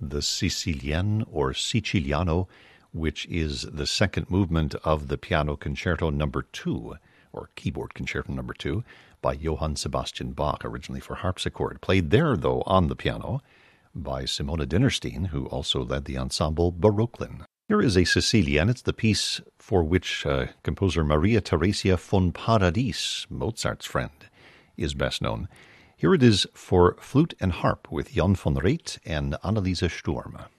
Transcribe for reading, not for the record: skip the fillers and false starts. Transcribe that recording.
the Sicilienne or Siciliano, which is the second movement of the Piano Concerto Number 2, or Keyboard Concerto Number 2, by Johann Sebastian Bach, originally for harpsichord. Played there, though, on the piano by Simona Dinnerstein, who also led the ensemble Barocklin. Here is a Sicilienne. It's the piece for which composer Maria Theresia von Paradis, Mozart's friend, is best known. Here it is for flute and harp with Jan van Reit and Anneliese Sturm.